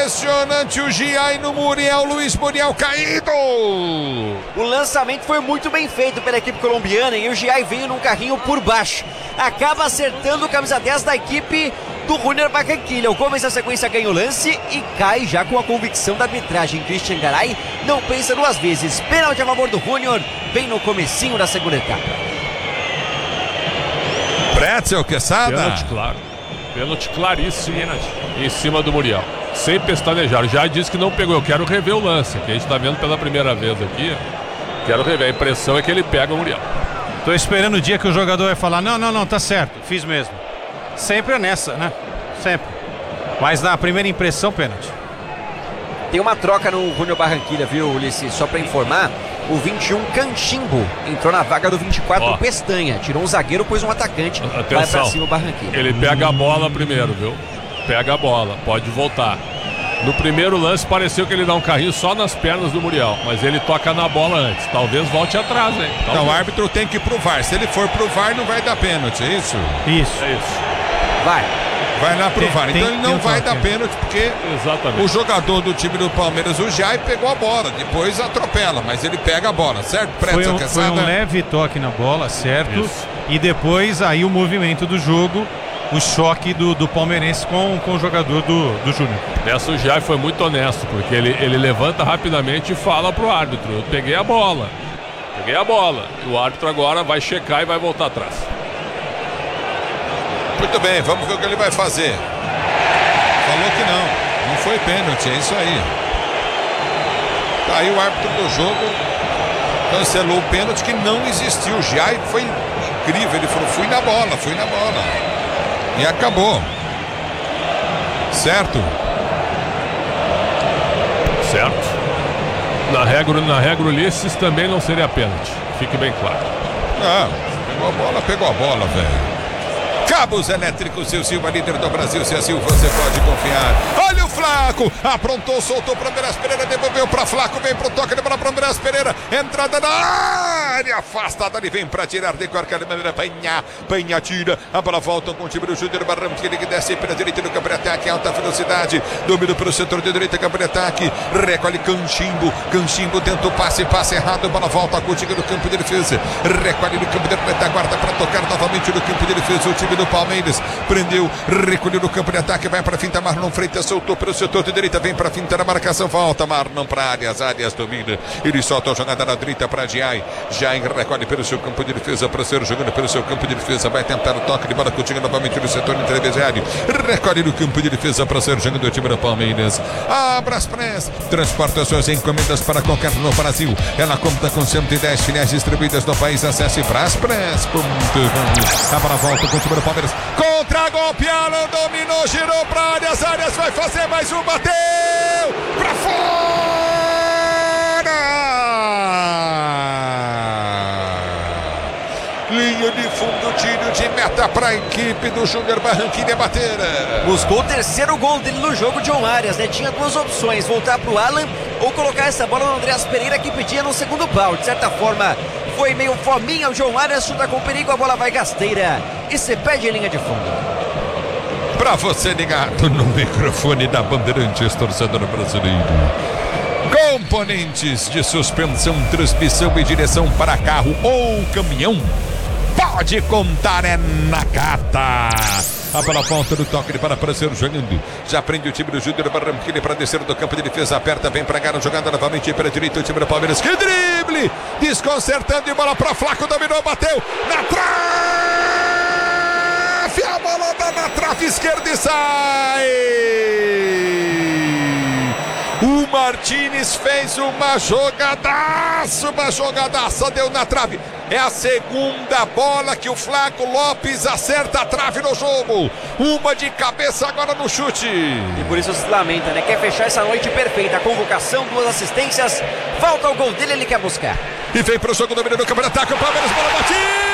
Impressionante o Giai no Muriel, Luiz Muriel caído. O lançamento foi muito bem feito pela equipe colombiana e o Giai veio num carrinho por baixo. Acaba acertando o camisa 10 da equipe do Junior Barranquilla. O Gomes na sequência ganha o lance e cai já com a convicção da arbitragem. Christian Garay não pensa duas vezes. Pênalti a favor do Junior, bem no comecinho da segunda etapa. Pretzel, Quesada. Pênalti claro. Pênalti claríssimo em cima do Muriel. Sem pestanejar. Já disse que não pegou. Eu quero rever o lance, que a gente está vendo pela primeira vez aqui. Quero rever. A impressão é que ele pega o Muriel. Tô esperando o dia que o jogador vai falar: não, tá certo, fiz mesmo. Sempre é nessa, né? Sempre. Mas na primeira impressão, pênalti. Tem uma troca no Junior Barranquilla, viu, Ulisses? Só pra informar, o 21 Canchimbo entrou na vaga do 24 Pestanha. Tirou um zagueiro, pôs um atacante. Atenção. Vai pra cima o Barranquilla. Ele pega a bola primeiro, viu? Pega a bola, pode voltar. No primeiro lance pareceu que ele dá um carrinho só nas pernas do Muriel, mas ele toca na bola antes. Talvez volte atrás, hein? Então o árbitro tem que ir pro VAR. Se ele for pro VAR, não vai dar pênalti, é isso? Isso. É isso. Vai lá pro VAR. Então ele não vai dar pênalti porque o jogador do time do Palmeiras, o Jai, pegou a bola. Depois atropela, mas ele pega a bola, certo? Foi um leve toque na bola, certo? Isso. E depois aí o movimento do jogo, o choque do palmeirense com o jogador do Júnior. Essa o Jai foi muito honesto, porque ele levanta rapidamente e fala pro árbitro: eu peguei a bola. E o árbitro agora vai checar e vai voltar atrás. Muito bem, vamos ver o que ele vai fazer. Falou que não foi pênalti, é isso aí. Tá aí o árbitro do jogo, cancelou o pênalti que não existiu. O Jai foi incrível, ele falou: fui na bola. E acabou. Certo? Na regra Ulisses também não seria pênalti. Fique bem claro. Pegou a bola, velho. Cabos Elétricos, seu Silva, líder do Brasil. Se assim você pode confiar. Olha o Flaco, aprontou, soltou para Andrés Pereira, devolveu para Flaco, vem pro toque de bola para Andrés Pereira, entrada na área, afastada, ele vem para tirar de qualquer maneira. Penha tira, a bola volta com o time do Júnior Barranquilla, que desce pela direita do campo de ataque, alta velocidade, domínio pelo setor de direita, campo de ataque, recolhe Canchimbo tenta o passe errado, a bola volta com o time do campo de defesa, recolhe no campo de retaguarda para tocar novamente no campo de defesa, o time do Palmeiras prendeu, recolheu no campo de ataque, vai para finta, Marlon Freitas soltou pelo setor de direita, vem para finta na marcação, volta Marlon para áreas domina, ele solta a jogada na direita para Jai recolhe pelo seu campo de defesa para ser jogando pelo seu campo de defesa, vai tentar o toque de bola que chega novamente no setor intermediário, recolhe no campo de defesa para ser jogando o time do Palmeiras. A Braspress transporta suas encomendas para qualquer no Brasil, ela conta com 110 filiais distribuídas no país. Acesse braspress.com. A bola volta com o time do Palmeiras, contra-golpe, Alan dominou, girou para áreas, vai fazer mais um, bateu para fora, linha de fundo, tiro de meta para a equipe do Júnior Barranquilla bater. Buscou o terceiro gol dele no jogo, John Arias, né? Tinha duas opções: voltar pro Alan ou colocar essa bola no Andrés Pereira, que pedia no segundo pau. De certa forma, foi meio fominha o John Arias, chuta com perigo, a bola vai gasteira e se pede em linha de fundo. Para você ligado no microfone da Bandeirantes, torcedor brasileiro. Componentes de suspensão, transmissão e direção para carro ou caminhão, pode contar é na Cata. A bola volta do toque de para ser jogando. Já prende o time do Júnior Barranquilla para descer do campo de defesa. Aperta, vem para a jogada novamente pela direita. O time do Palmeiras. Que drible! Desconcertando e bola para Flaco. Dominou, bateu na trave. A bola dá na trave esquerda e sai. O Martínez fez uma jogadaça, deu na trave. É a segunda bola que o Flaco Lopes acerta a trave no jogo. Uma de cabeça agora no chute. E por isso se lamenta, né? Quer fechar essa noite perfeita. Convocação, 2 assistências. Falta o gol dele, ele quer buscar. E vem pro jogo, domínio do campo de ataque. O Palmeiras, bola batida.